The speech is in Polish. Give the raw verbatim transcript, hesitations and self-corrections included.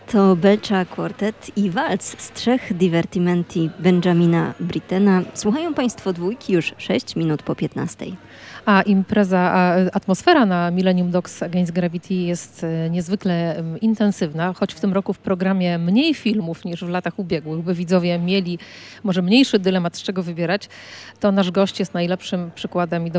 To Belcza Quartet i walc z trzech divertimenti Benjamina Brittena. Słuchają Państwo dwójki już sześć minut po piętnastej. A impreza, a atmosfera na Millennium Dogs Against Gravity jest e, niezwykle em, intensywna, choć w tym roku w programie mniej filmów niż w latach ubiegłych, by widzowie mieli może mniejszy dylemat, z czego wybierać, to nasz gość jest najlepszym przykładem i